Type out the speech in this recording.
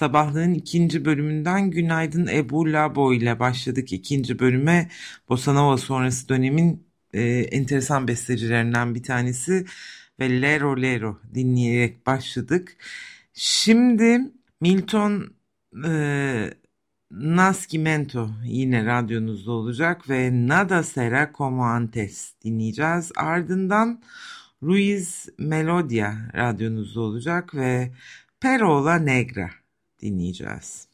Sabahlığın ikinci bölümünden Günaydın Ebu Labo ile başladık ikinci bölüme. Bossa Nova sonrası dönemin enteresan bestecilerinden bir tanesi ve Lero Lero dinleyerek başladık. Şimdi Milton Nascimento yine radyonuzda olacak ve Nada Será Como Antes dinleyeceğiz. Ardından Ruiz Melodia radyonuzda olacak ve Perola Negra dinleyeceğiz.